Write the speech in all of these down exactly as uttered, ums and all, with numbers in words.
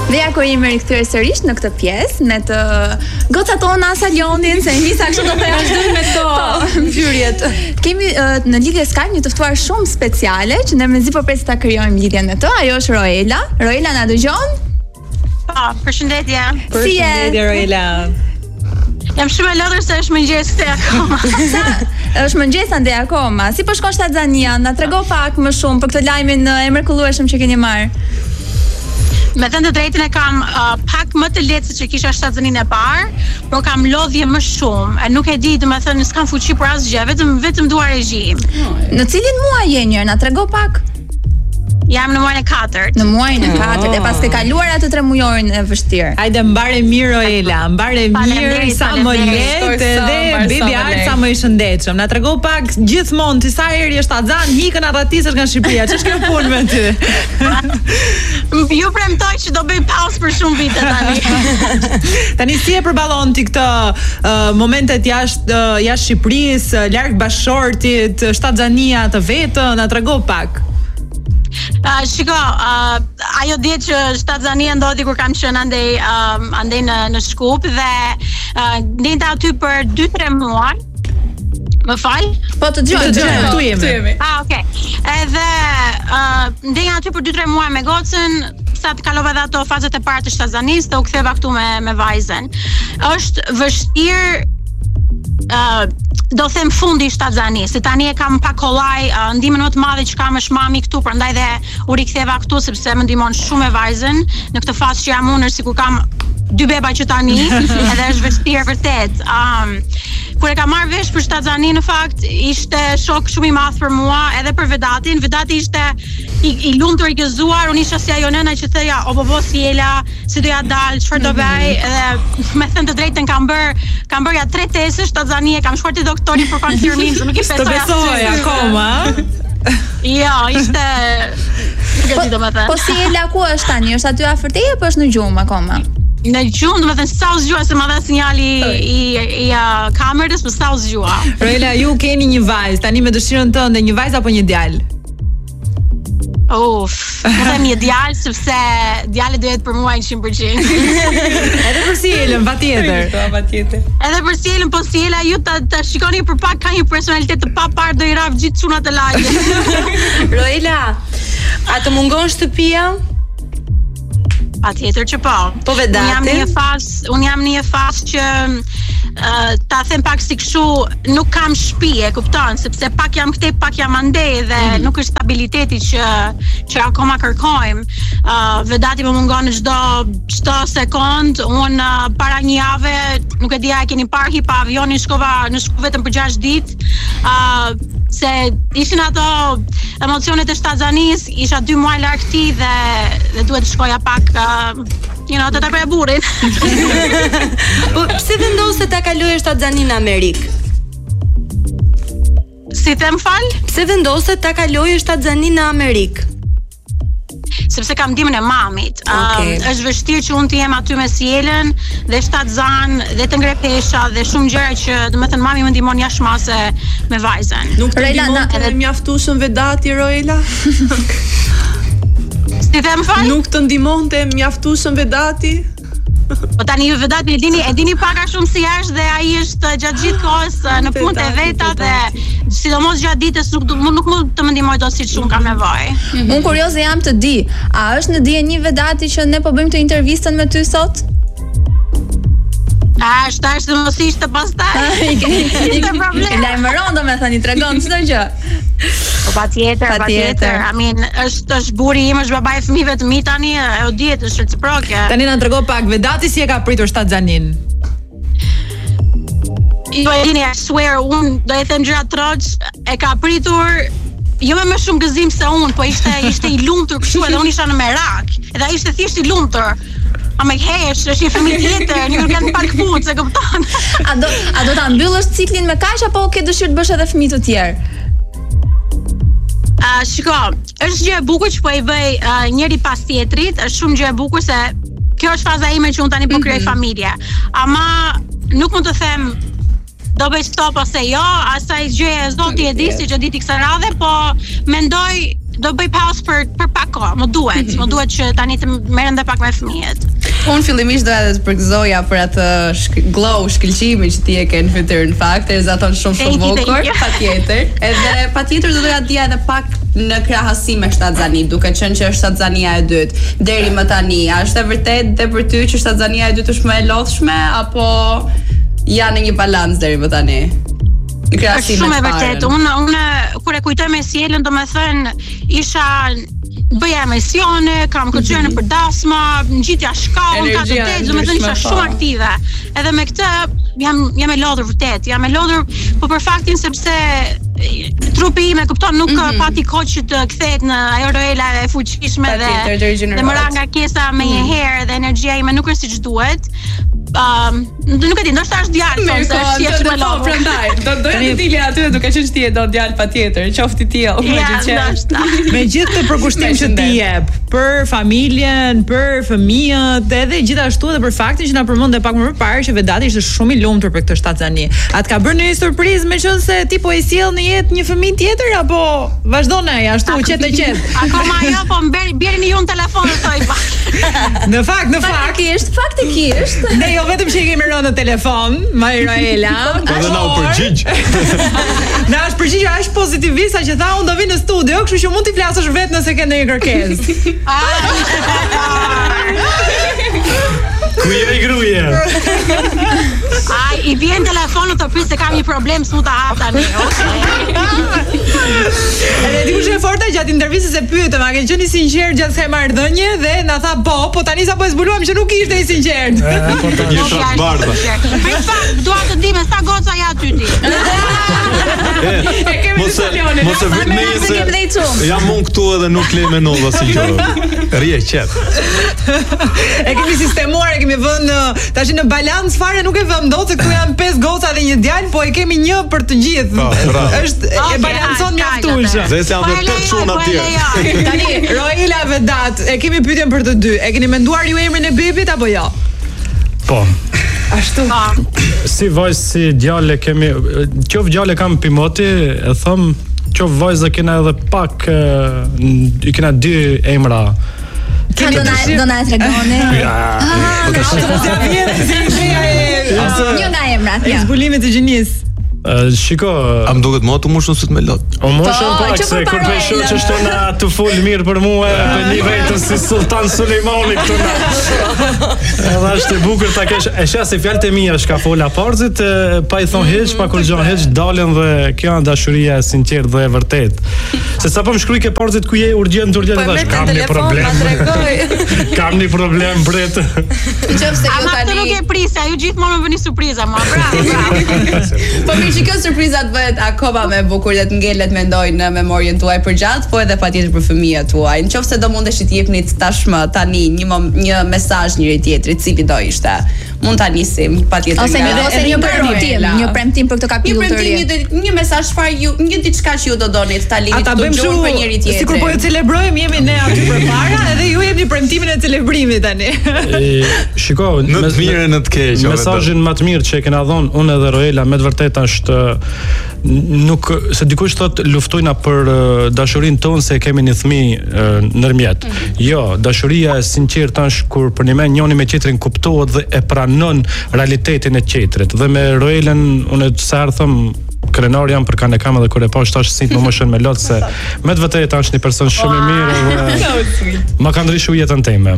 Dhe ja kur jemi rikthyer sërish në këtë pjesë, në të gocat tona salonin, se Nisa kështu do të vazhdojmë me këto mbylljet. Kemi uh, në lidhje Skype një të ftuar shumë speciale që ne mezi po presim ta krijojmë lidhjen me të. Ajo është Roela. Roela na dëgjon? Po, përshëndetje. Përshëndetje Roela. Jam shumë e lodhur se është mëngjes këtej akoma. Sa është mëngjes ande akoma. Si po shkon Shtatzania? Na trego pak më shumë për këtë lajmin e mrekullueshëm që keni marrë. Me thënë të drejtën e kam uh, pak më të lehtë se që kisha Shtatzaninë e parë, por kam lodhje më shumë. E nuk e di, domethënë s'kam fuqi për asgjë, vetëm vetëm dua regjim. Në cilin muaj je njëherë? Na trego pak. Jam në muajin e katërt. Në muajin e katërt, e pas ke kaluar atë tre mujorin e vështirë. Hajde mbare mirë Roela, mbare mirë, sa më lehtë dhe bebi art sa më i shëndetshëm. Na trego pak gjithmonë ti sa herë je Shtatzan, hikën arratisësh nga Shqipëria. Ç'është kjo punë me ty? Ju premtoj që do bëj pauzë për shumë vite tani. Tani si e përballon ti këtë uh, momentet jashtë uh, jashtë Shqipërisë, larg bashkëshortit, Shtatzania të vetën, na trego pak. Uh, shiko, uh, ajo ditë që Shtatzania ndodhi kur kam qenë andej, um, andej në, në Shkup dhe uh, ndinta aty për dy tre muaj. Më fal? Po të dëgjoj, të dëgjoj, tu jemi. Ah, okay. Edhe uh, ndinja aty për dy tre muaj me gocën, sa të kalova dhe ato fazet e parë të Shtatzanisë, dhe u ktheva këtu me me vajzën. Është vështirë uh, do them fundi i Shtatzanisë, se tani e kam pa kollaj, uh, ndihmën më të madhe që kam është mami këtu, prandaj dhe u riktheva këtu sepse më ndihmon shumë me vajzën në këtë fazë që jam unë, sikur kam dy beba që tani, edhe është vështirë vërtet. Um, kur e kam marrë vesh për Shtatzani në fakt ishte shok shumë i madh për mua, edhe për Vedatin. Vedati ishte i, i lumtur, i gëzuar, unë isha si ajo nëna që thoya, o bobo si Ela, si doja dal, çfarë do bëj, edhe me thënë të drejtën kam bër, kam bërja tre testë Shtatzani, kam shkuar te doktori për konfirmim, nuk i besoj. Të besoj akoma. Jo, ishte Po, po si Ela ku është tani? Është aty afër teje apo është në gjumë akoma? Në gjumë, do të thënë sa u zgjua se më dha sinjali i i uh, kamerës, po sa u zgjua. Roela, ju keni një vajzë, tani me dëshirën tënde, një vajzë apo një djalë? Uf, më them një djalë sepse djali do jetë për mua njëqind përqind. Edhe për Sielën, patjetër. Po, patjetër. Edhe për Sielën, po Siela ju ta, ta shikoni për pak ka një personalitet të papar, do i raf gjithë çunat e lagjes. Roela, a të mungon shtëpia? Patjetër që po. Po Vedatin? Unë jam në një fazë, unë jam në një fazë që uh, ta them pak si kështu, nuk kam shtëpi, e kupton, sepse pak jam këtej, pak jam andej dhe mm. nuk është stabiliteti që që akoma kërkojmë. Uh, Vedati më mungon në çdo çdo sekond. Unë uh, para një jave, nuk e di a e keni parë hi pa avionin, shkova në Shkup vetëm për gjashtë ditë. Uh, se ishin ato emocionet e Shtatzanisë, isha dy muaj larg këtij dhe dhe duhet të shkoja pak uh, you know, të takoja burrin. Po pse vendose ta kaloje Shtatzaninë në Amerikë? Si them fal? Pse vendose ta kaloje Shtatzaninë në Amerikë? Sepse kam ndihmën e mamit. Okay. Uh, është vështirë që unë të jem aty me Sielën dhe Shtatzan dhe të ngre pesha dhe shumë gjëra që, domethënë mami më ndihmon jashtëmase me vajzën. Nuk të ndihmon edhe mjaftueshëm Vedati, Roela? Si them fal? Nuk të ndihmonte mjaftueshëm Vedati? Po tani ju Vedati e dini, e dini pak a shumë si është dhe ai është gjatë gjithë kohës në punët e veta dhe sidomos gjatë ditës nuk nuk, nuk mund të më ndihmoj dot siç unë kam nevojë. Mm-hmm. Unë kurioze jam të di, a është në dieni Vedati që ne po bëjmë këtë intervistën me ty sot? A, është ashtë dhe mos ishte pastaj. Ishte problem. Lajmëron domethënë, i tregon çdo gjë. Po patjetër, patjetër. I mean, është është buri im, është babai i fëmijëve të mi tani, e o dihet, është reciproke. Tani na trego pak Vedati si e ka pritur Shtatzaninë. Jo e dini, I swear, unë do e them gjëra troç, e ka pritur jo me më shumë gëzim se unë, po ishte ishte i lumtur kështu edhe unë isha në merak. Edhe ai ishte thjesht i lumtur. A me hesh, është një fëmijë tjetër, një nuk kanë pak punë, se kupton. A do a do ta mbyllësh ciklin me kaq apo ke dëshirë të bësh edhe fëmijë të tjerë? A uh, shiko, është gjë e bukur që po i bëj uh, njëri pas tjetrit, është shumë gjë e bukur se kjo është faza ime që unë tani po krijoj familje. Ama nuk mund të them do bëj stop ose jo, asaj gjëje zoti e di si që diti kësaj radhe, po mendoj do bëj pauzë për për pak kohë, më duhet, më duhet që tani të merrem edhe pak me fëmijët. Unë fillimisht doja të përgëzoja për atë shk glow shkëlqimi që ti e ke në fytyrë në fakt, e zaton shumë shumë bukur, patjetër. Edhe patjetër do doja të dija edhe pak në krahasim me shtatzani, duke qenë që është shtatzania e dytë. Deri më tani, a është e vërtetë dhe për ty që shtatzania e dytë është më e lodhshme apo janë në një balancë deri më tani? Është shumë e vërtetë. Unë unë kur e kujtoj me Sielën, domethënë isha bëja emisione, kam kërcyer në përdasma, ngjitja shkallën, ka të tëtë, domethënë isha shumë aktive. Edhe me këtë jam jam e lodhur vërtet, jam e lodhur, po për faktin sepse trupi im e kupton nuk mm -hmm. pati kohë që të kthehet në ajo Roela e fuqishme dhe dhe më ra ngarkesa me një herë dhe energjia ime nuk është siç duhet. Um, nuk e di, ndoshta është djalë, thonë, është thjesht më lodhur. Prandaj, do doja të dili aty duke qenë ti e do djalë patjetër, qofti ti o me gjithë. Me gjithë të përkushtim që ti jep për familjen, për fëmijët, edhe gjithashtu edhe për faktin që na përmend pak më parë që Vedati ishte shumë i lumtur për këtë shtatzani. A të ka bërë një surprizë meqense ti po i sjell në jetë një fëmijë tjetër apo vazhdon ai ashtu qetë e qetë? Akoma jo, po mbjerrini ju në telefon thoj pak. Në fakt, në fakt, faktikisht, faktikisht. Ne jo vetëm që i kemi rënë në telefon, Majraela. Edhe na u përgjigj. Na është përgjigj aq pozitivista që tha unë do vi në studio, kështu që mund t'i flasësh vetë nëse ke ndonjë kërkesë. Ku je i gruaja? Ai i vjen telefonu të pyet se kam një problem, s'u ta hap tani. Edhe diku që e forta gjatë intervistës e pyetëm, a ke qenë i sinqert gjatë kësaj marrëdhënie dhe na tha po, po tani sapo e zbuluam që nuk ishte i sinqert. Po të një shok bardha. Për fakt, dua të di me sa goca ja aty ti. E kemi Mos e mos e vënë se jam unë këtu edhe nuk le me nova si gjë. Rje qet. E kemi sistemuar, e kemi vënë tash në balancë fare, nuk e vëm dot se këtu janë pesë goca dhe një djalë, po e kemi një për të gjithë. Është e balancon mjaftueshëm. Dhe se janë të tet çuna atje. Tani Roela Vedat, e kemi pyetjen për të dy. E keni menduar ju emrin e bebit apo jo? Po. Ashtu. Si vajzë si djalë kemi, qof djalë kam Pimoti, e them, qof vajzë kena edhe pak i kena dy emra. Keni do na do na tregoni. Një nga emrat, ja. Zbulimit të gjinisë. Uh, shiko, a më duket mua të mushën sot me lot. O moshën pak se kur pe shoh që shto na të fol mirë për mua për një vetëm si Sultan Sulejmani këtu na. Edhe është e bukur ta kesh, e sheh se fjalët e mia shka fola Parzit, pa i thon hiç, pa kur gjon hiç, dalën dhe kjo është dashuria e sinqertë dhe e vërtetë. Se sapo më shkruaj ke Parzit ku je urgjent, urgjent thash kam një problem. Kam një problem bret. Nëse ju tani nuk e prisja, ju gjithmonë më bëni surpriza, ma bravo, bravo. Po mirë që kjo surpriza të bëhet akoma më e bukur dhe të ngelet mendoj në memorien tuaj për gjatë, po edhe patjetër për fëmijët tuaj. Nëse do mundesh të jepni tashmë tani një një mesazh njëri tjetrit, cili do ishte? Mund ta nisim patjetër. Ose një ose një premtim, një premtim për këtë kapitull të ri. Një premtim, një mesazh çfarë ju, një diçka që ju do doni të talini të dëgjoni për njëri tjetrin. Sikur po ju celebrojmë, jemi ne aty përpara edhe ju jepni premtimin e celebrimit tani. Shiko, në të mirën në të keq. Mesazhin më të mirë që e kena dhënë unë edhe Roela me të vërtetë është nuk se dikush thot luftojna për dashurinë tonë se kemi një fëmijë ndërmjet. Jo, dashuria e sinqertë është kur për një mend njëri me tjetrin kuptohet dhe e pranon realitetin e tjetrit. Dhe me Roelën unë sa herë them krenar jam për kanë kam edhe kur e pa shtash sint më moshën me lot se me të vërtetë është një person shumë i mirë dhe ma ka ndryshuar jetën time.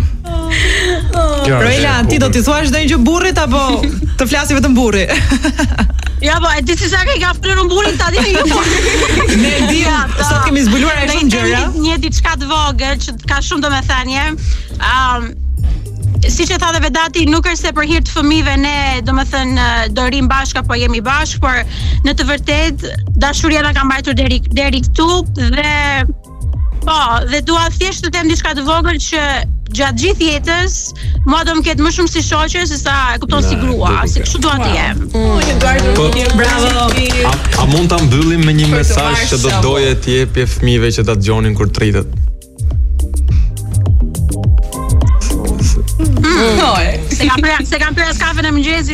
Roela, ti do t'i thuash ndonjë gjë burrit apo të flasi vetëm burri? Ja, po, e di si sa ke ka flirun burrin ta dini ju. Ne di, sot kemi zbuluar ai shumë gjëra. Një diçka të vogël që ka shumë domethënie. Ëm Siç e tha dhe Vedati, nuk është se për hir të fëmijëve ne, domethënë, do rrim bashkë apo jemi bashkë, por në të vërtetë dashuria na ka mbajtur deri deri këtu dhe po, dhe dua thjesht të them diçka të vogël që gjatë gjithë jetës mua do më ketë më shumë si shoqe se sa e kupton si grua, si kështu dua të jem. Bravo. A mund ta mbyllim me një mesazh që do doje të jepje fëmijëve që ta dëgjonin kur të rritet? Se kam pyer, se kam pyer kafen e mëngjesit.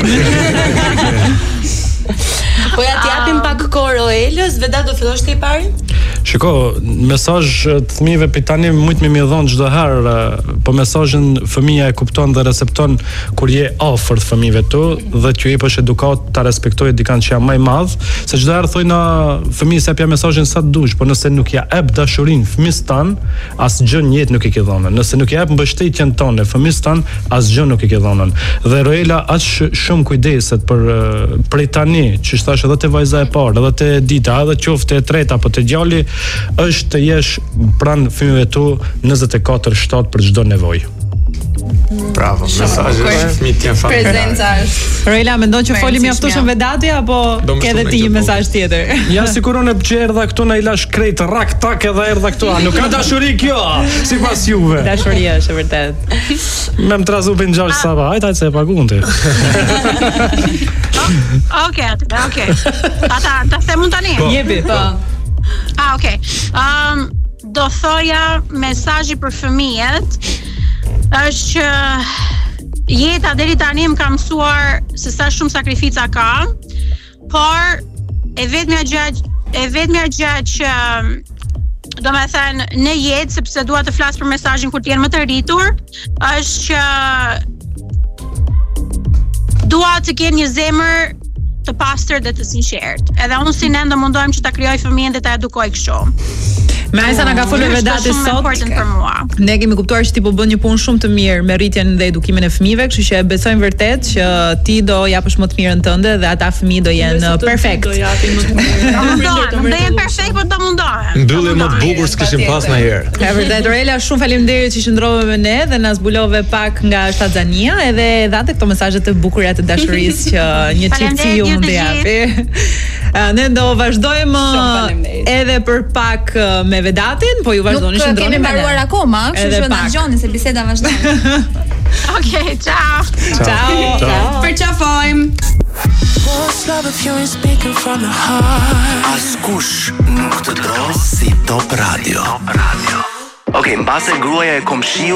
Po ja t'japim pak kohë Roelës, Vedat do fillosh ti i pari? Shiko, mesazh të fëmijëve për tani mujt me më dhon çdo herë, po mesazhin fëmia e kupton dhe recepton kur je afër fëmijëve tu dhe që i bësh edukat ta respektojë dikant që jam më i madh, se çdo herë thoj na fëmijës japja mesazhin sa të dush, po nëse nuk ja ep dashurinë fëmis tan, asgjë në jetë nuk i ke dhënë. Nëse nuk ja jep mbështetjen tonë fëmis tan, asgjë nuk i ke dhënë. Dhe Roela aq shumë kujdeset për prej tani, që thash edhe te vajza e parë, edhe te Dita, edhe qoftë e treta apo te djali, është të jesh pranë fëmijëve tu njëzet e katër shtatë për çdo nevojë. Bravo, mesazhi është fëmijët janë fare. Prezenca është. Roela, mendon që foli mjaftueshëm vedati apo ke edhe ti një mesazh tjetër? Ja, sikur unë që erdha këtu na i lash krejt rak tak edhe erdha këtu. Nuk ka dashuri kjo, sipas juve. Dashuria është e vërtet. Me më trazu për ngjash sava, hajt hajt se e pagun ti. Okej, okej. Ata ta them tani. Jepi. Po. Ah, okej. Um, do thoja mesazhi për fëmijët është që jeta deri tani më ka mësuar se sa shumë sakrifica ka, por e vetmja gjë e vetmja gjë që do me thënë në jetë, sepse dua të flas për mesazhin kur të jenë më të rritur, është që dua të kenë një zemër të pastër dhe të sinqert. Edhe unë si ne do mundohem që ta krijoj fëmijën dhe ta edukoj kështu. Me Ajsa na ka folur vedati sot. Ne kemi kuptuar që ti po bën një punë shumë të mirë me rritjen dhe edukimin e fëmijëve, kështu që besojmë vërtet që ti do japësh më të mirën tënde dhe ata fëmijë do jenë perfekt. Do japin më të mirë. Mundohem, do jenë perfekt, por do mundohem. Mbyllje më të bukur s'kishim pas ndonjëherë. Ka vërtet Roela, shumë faleminderit që qëndrove me ne dhe na zbulove pak nga Shtatzania, edhe dhate këto mesazhe të bukura të dashurisë që një çift si ju mund të japi. Ne do vazhdojmë edhe për pak me vedatin, po ju vazhdoni që ndroni me ne. Nuk kemi mbaruar akoma, kështu që na dëgjoni se biseda vazhdon. Okej, ciao. Ciao. Ciao. Përqafojmë. Askush nuk të do si Top Radio. Okej, mbase gruaja e komshiu